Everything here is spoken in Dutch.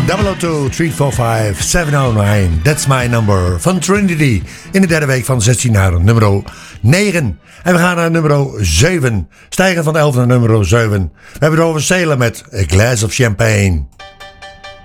002-345-709. That's my number. Van Trinity. In de derde week van 16 naar nummer 9. En we gaan naar nummer 7. Stijgen van 11 naar nummer 7. We hebben het over Salem met A Glass of Champagne.